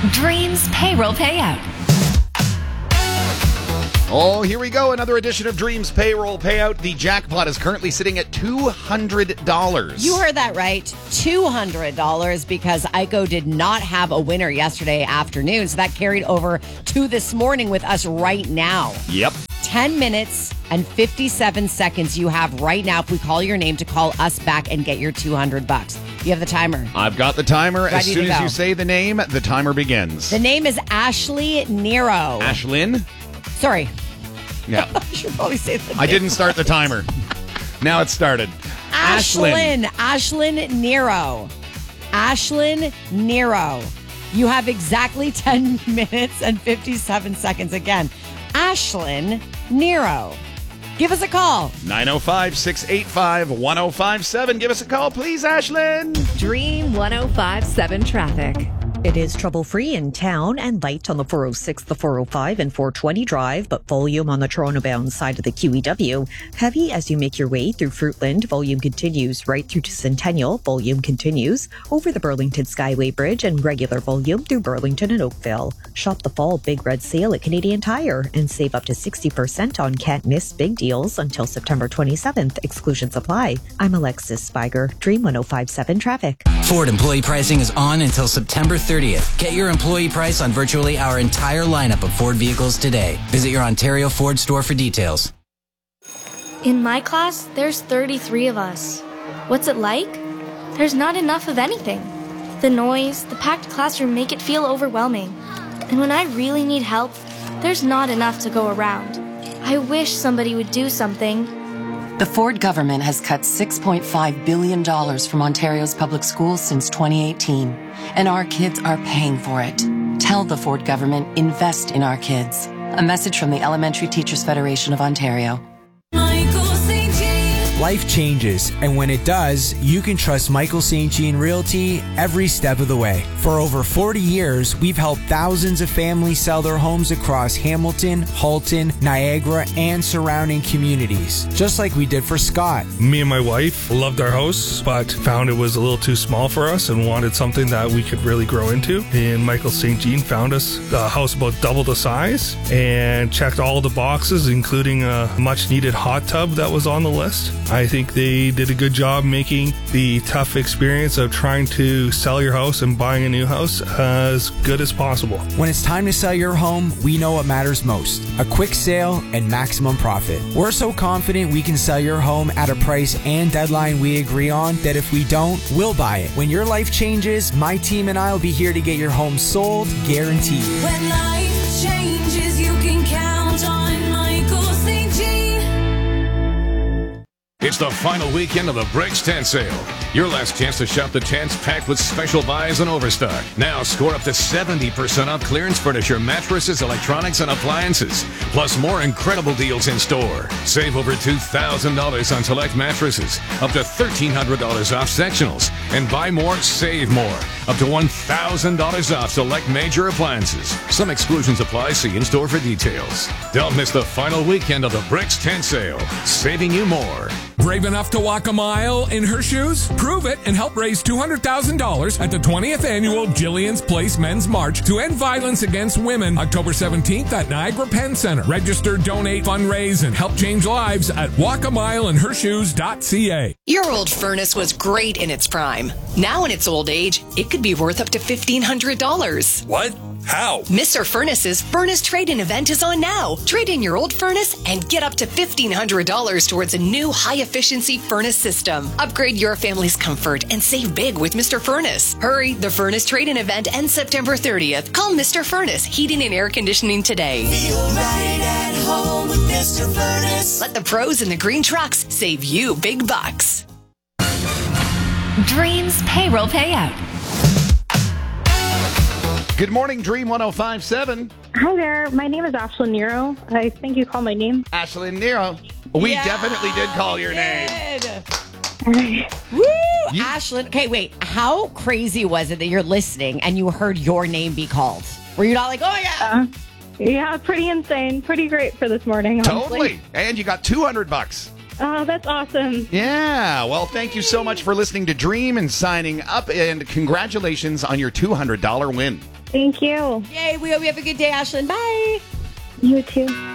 Dreams Payroll Payout. Oh, here we go. Another edition of Dreams Payroll Payout. The jackpot is currently sitting at $200. You heard that right. $200 because ICO did not have a winner yesterday afternoon. So that carried over to this morning with us right now. Yep. 10 minutes and 57 seconds you have right now if we call your name to call us back and get your $200. You have the timer. I've got the timer. As Ready soon to as go. you say the name, the timer begins. The name is Ashley Nero. Ashlyn? Sorry. Yeah. I should probably say the name. I didn't start the timer. Now it's started. Ashlyn Nero. Ashlyn Nero. You have exactly 10 minutes and 57 seconds again. Ashlyn Nero. Give us a call. 905-685-1057. Give us a call, please, Ashlyn. Dream 1057 traffic. It is trouble-free in town and light on the 406, the 405, and 420 drive, but volume on the Toronto-bound side of the QEW. Heavy as you make your way through Fruitland. Volume continues right through to Centennial. Volume continues over the Burlington Skyway Bridge and regular volume through Burlington and Oakville. Shop the fall Big Red Sale at Canadian Tire and save up to 60% on can't miss big deals until September 27th. Exclusions apply. I'm Alexis Spiger, Dream 1057 Traffic. Ford employee pricing is on until September 30th. Get your employee price on virtually our entire lineup of Ford vehicles today. Visit your Ontario Ford store for details. In my class, there's 33 of us. What's it like? There's not enough of anything. The noise, the packed classroom make it feel overwhelming. And when I really need help, there's not enough to go around. I wish somebody would do something. The Ford government has cut $6.5 billion from Ontario's public schools since 2018, and our kids are paying for it. Tell the Ford government, invest in our kids. A message from the Elementary Teachers Federation of Ontario. Life changes, and when it does, you can trust Michael St. Jean Realty every step of the way. For over 40 years, we've helped thousands of families sell their homes across Hamilton, Halton, Niagara, and surrounding communities, just like we did for Scott. Me and my wife loved our house, but found it was a little too small for us and wanted something that we could really grow into. And Michael St. Jean found us a house about double the size and checked all the boxes, including a much-needed hot tub that was on the list. I think they did a good job making the tough experience of trying to sell your house and buying a new house as good as possible. When it's time to sell your home, we know what matters most: a quick sale and maximum profit. We're so confident we can sell your home at a price and deadline we agree on that if we don't, we'll buy it. When your life changes, my team and I will be here to get your home sold, guaranteed. When life changes, you can count on Michael St. Jean. It's the final weekend of the Bricks Tent Sale. Your last chance to shop the tents packed with special buys and overstock. Now score up to 70% off clearance furniture, mattresses, electronics, and appliances. Plus more incredible deals in store. Save over $2,000 on select mattresses. Up to $1,300 off sectionals. And buy more, save more. Up to $1,000 off select major appliances. Some exclusions apply. See in store for details. Don't miss the final weekend of the Bricks Tent Sale. Saving you more. Brave enough to walk a mile in her shoes? Prove it and help raise $200,000 at the 20th annual Jillian's Place Men's March to End Violence Against Women, October 17th at Niagara Penn Center. Register, donate, fundraise, and help change lives at walkamileinhershoes.ca. Your old furnace was great in its prime. Now in its old age, it could be worth up to $1,500. What? How? Mr. Furnace's Furnace Trade-In event is on now. Trade in your old furnace and get up to $1,500 towards a new high-efficiency furnace system. Upgrade your family's comfort and save big with Mr. Furnace. Hurry, the Furnace Trade-In event ends September 30th. Call Mr. Furnace Heating and Air Conditioning today. Feel right at home with Mr. Furnace. Let the pros in the green trucks save you big bucks. Dreams Payroll Payout. Good morning, Dream 1057. Hi there. My name is Ashlyn Nero. I think you called my name. Ashlyn Nero. We definitely did call your name. Woo! Ashlyn. Okay, wait. How crazy was it that you're listening and you heard your name be called? Were you not like, oh, yeah? Yeah, pretty insane. Pretty great for this morning, honestly. Totally. And you got $200. Oh, that's awesome. Yeah. Well, thank you so much for listening to Dream and signing up. And congratulations on your $200 win. Thank you. Yay, we hope you have a good day, Ashlyn. Bye. You too.